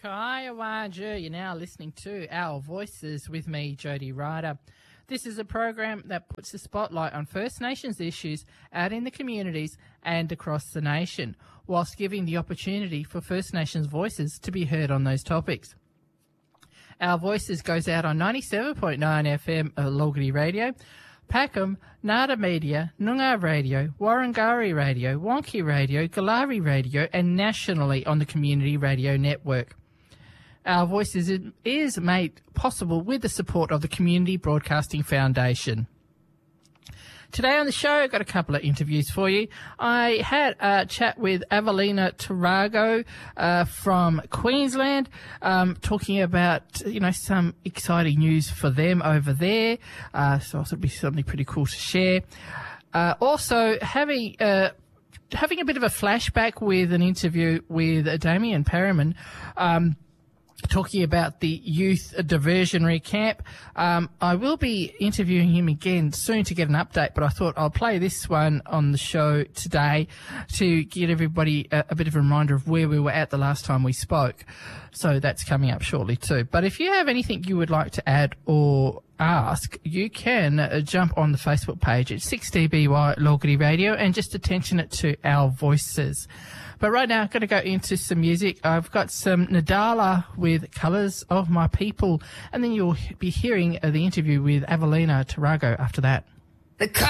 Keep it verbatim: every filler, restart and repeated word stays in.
Kaiwaja, you're now listening to Our Voices with me, Jody Ryder. This is a program that puts the spotlight on First Nations issues out in the communities and across the nation, whilst giving the opportunity for First Nations voices to be heard on those topics. Our Voices goes out on ninety-seven point nine F M uh, Logri Radio, Packham, Nada Media, Noongar Radio, Warrangari Radio, Wonky Radio, Galari Radio, and nationally on the Community Radio Network. Our Voices is made possible with the support of the Community Broadcasting Foundation. Today on the show, I've got a couple of interviews for you. I had a chat with Evelina Tarago uh, from Queensland, um, talking about, you know, some exciting news for them over there. Uh, so it'll be something pretty cool to share. Uh, also, having uh, having a bit of a flashback with an interview with Damien Perriman, um, talking about the youth diversionary camp. Um, I will be interviewing him again soon to get an update, but I thought I'll play this one on the show today to get everybody a, a bit of a reminder of where we were at the last time we spoke. So that's coming up shortly too. But if you have anything you would like to add or ask, you can uh, jump on the Facebook page at six D B Y Logri Radio and just attention it to Our Voices. But right now, I'm going to go into some music. I've got some Nadala with Colours of My People, and then you'll be hearing uh, the interview with Evelina Tarago after that. The